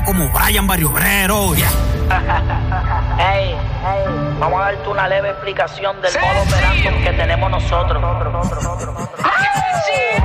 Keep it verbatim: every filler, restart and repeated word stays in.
como Brian Barrio Obrero. Yeah. Hey, hey, vamos a darte una leve explicación del modo operando que tenemos nosotros.